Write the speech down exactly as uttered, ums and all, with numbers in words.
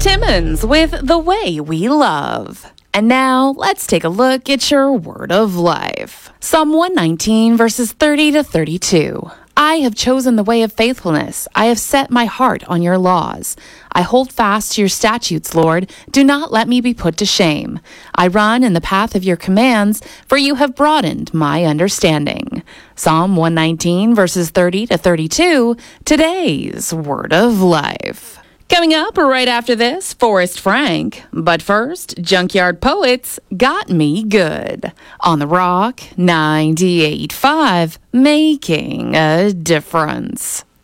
Timmons with The Way We Love. And now, let's take a look at your word of life. Psalm one nineteen, verses thirty to thirty-two. I have chosen the way of faithfulness. I have set my heart on your laws. I hold fast to your statutes, Lord. Do not let me be put to shame. I run in the path of your commands, for you have broadened my understanding. Psalm one nineteen, verses thirty to thirty-two, today's word of life. Coming up right after this, Forrest Frank. But first, Junkyard Poets Got Me Good. On The Rock, ninety-eight point five, making a difference.